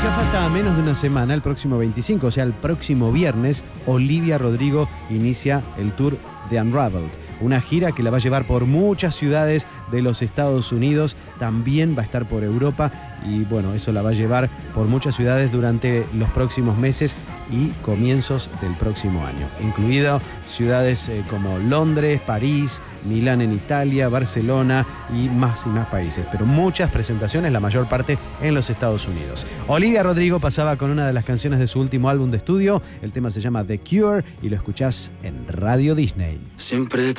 Ya falta menos de una semana, el próximo 25, o sea, el próximo viernes, Olivia Rodrigo inicia el tour de Unraveled, una gira que la va a llevar por muchas ciudades de los Estados Unidos, también va a estar por Europa y bueno, eso la va a llevar por muchas ciudades durante los próximos meses y comienzos del próximo año, incluido ciudades como Londres, París, Milán en Italia, Barcelona y más países, pero muchas presentaciones, la mayor parte en los Estados Unidos. Olivia Rodrigo pasaba con una de las canciones de su último álbum de estudio, el tema se llama The Cure y lo escuchás en Radio Disney. Siempre